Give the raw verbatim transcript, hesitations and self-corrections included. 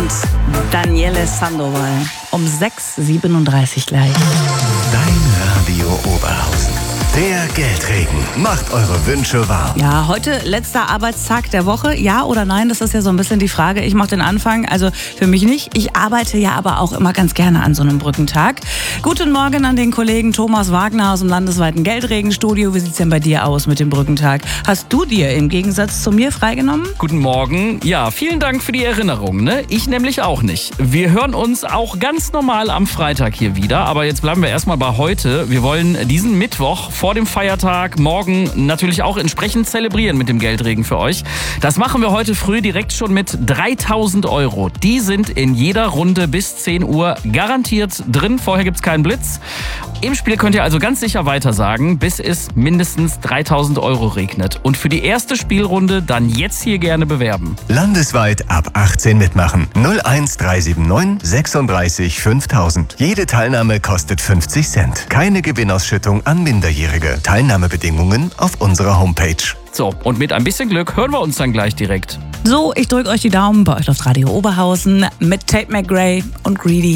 und Daniele Sandoval. Um sechs Uhr siebenunddreißig gleich. Dein Radio Oberhausen. Der Geldregen macht eure Wünsche wahr. Ja, heute letzter Arbeitstag der Woche. Ja oder nein, das ist ja so ein bisschen die Frage. Ich mache den Anfang, also für mich nicht. Ich arbeite ja aber auch immer ganz gerne an so einem Brückentag. Guten Morgen an den Kollegen Thomas Wagner aus dem landesweiten Geldregenstudio. Wie sieht's denn bei dir aus mit dem Brückentag? Hast du dir im Gegensatz zu mir freigenommen? Guten Morgen. Ja, vielen Dank für die Erinnerung. Ne? Ich nämlich auch nicht. Wir hören uns auch ganz normal am Freitag hier wieder. Aber jetzt bleiben wir erstmal bei heute. Wir wollen diesen Mittwoch vor dem Feiertag morgen natürlich auch entsprechend zelebrieren mit dem Geldregen für euch. Das machen wir heute früh direkt schon mit dreitausend Euro. Die sind in jeder Runde bis zehn Uhr garantiert drin. Vorher gibt es keinen Blitz. Im Spiel könnt ihr also ganz sicher weitersagen, bis es mindestens dreitausend Euro regnet. Und für die erste Spielrunde dann jetzt hier gerne bewerben. Landesweit ab achtzehn mitmachen. null eins drei sieben neun sechsunddreißig fünftausend. Jede Teilnahme kostet fünfzig Cent. Keine Gewinnausschüttung an Minderjährige. Teilnahmebedingungen auf unserer Homepage. So, und mit ein bisschen Glück hören wir uns dann gleich direkt. So, ich drücke euch die Daumen. Bei euch läuft Radio Oberhausen mit Tate McRae und Greedy.